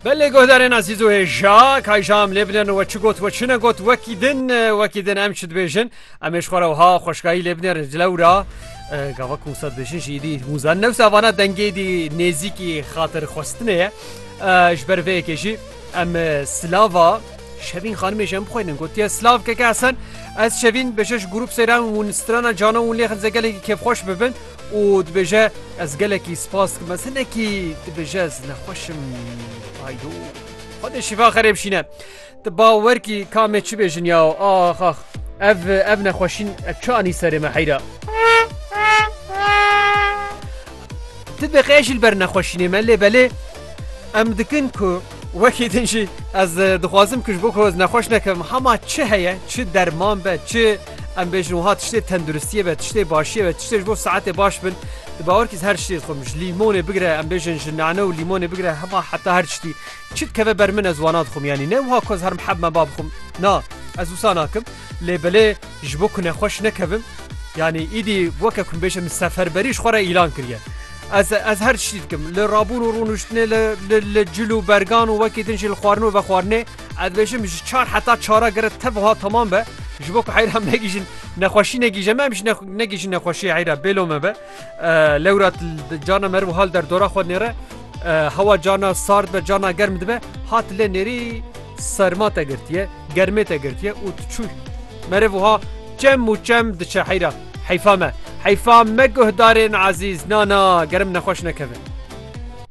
بله گهدارین عزیز و هجا کایجام لبنان و چی گوت و چی نگوت وکی دن ام چید بیشن امش خورا و ها خوشگاهی لبنان جلورا گاوا کوسات بشن شیدی موزان نفس آوانا دنگی دی نزیکی خاطر خواستنه جبر وی کشی ام سلاوا شوین خانمش ام خوینن گوتی سلاو که اصلا از شوین بشش گروپ سیران و نسترانا جانا و لیخن زگلی که خوش ببن و دبجه از گلکی سپاس که مثلا کی دبجه از نخوشم هایدو خود شفا خریب شینه باور کی کامه چی بیشن یا آخ اف نخوشین چانی سر محیرا تبقیش البر نخوشینه مله بله ام دکن که وکی دنشی از دخوازم کش بو که از نخوش نکم همه چه هیه چه درمان به چه ام بیشن وها تشتی تندرستیه به تشتی باشیه به تشتی بو ساعت باش بن باور کیز هر چیز خمش لیمون بگیره ام بیشن نعنه و لیمون بگیره همه حتی هر چیزی چیت که بر من از وانات خم یعنی نه وها کز هر محب باب خم نه از وساناکم لبله جبو کنه خوش نکبم یعنی ایدی وکه کن بیشن سفر بریش خوره اعلان کریه از هر چیز کم لرابون و رونشتنه لجلو برگان و وکی تنشی الخوارنو و خوارنه از بیشن مش چار حتی چارا گرت تفها تمام به جبو که حیر هم نگیشن نخوشی نگیجه ما مش نگیشن نخوشی حیره بلومه به لورات جانا مرو حال در دورا خود نره هوا جانا سارد به جانا گرم دبه هات لی نری سرما تگرتیه گرمه تگرتیه و تچوی مرو ها جم و جم دچه حیره حیفامه گهدارین عزیز نه گرم نخوش نکوه